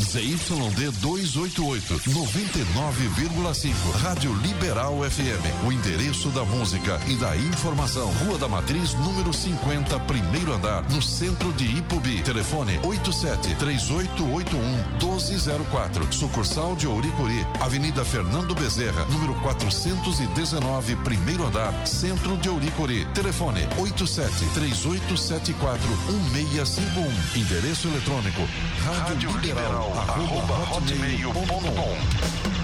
ZYD 288, 99,5. Rádio Liberal FM. O endereço da música e da informação. Rua da Matriz, número 50, primeiro andar, no centro de Ipubi. Telefone 87-3881-1204. Sucursal de Ouricuri. Avenida Fernando Bezerra, número 419, primeiro andar, centro de Ouricuri. Telefone 87-3874-1651. Endereço eletrônico rádio liberal @hotmail.com.